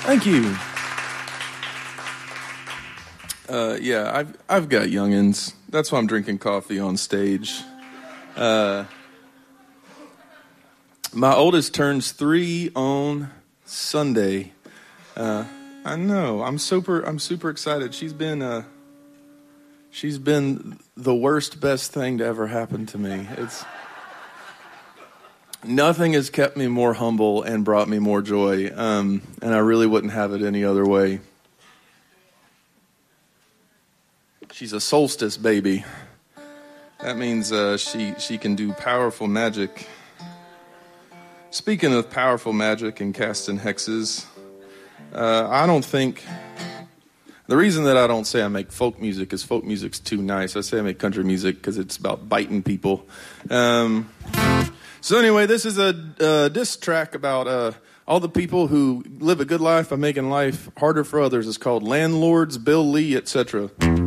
Thank you. Yeah, I've got youngins. That's why I'm drinking coffee on stage. My oldest turns 3 on Sunday. I know. I'm super excited. She's been the worst best thing to ever happen to me. Nothing has kept me more humble and brought me more joy, and I really wouldn't have it any other way. She's a solstice baby. That means she can do powerful magic. Speaking of powerful magic and casting hexes, I don't think... The reason that I don't say I make folk music is folk music's too nice. I say I make country music because it's about biting people. So anyway, this is a diss track about all the people who live a good life by making life harder for others. It's called Landlords, Bill Lee, etc.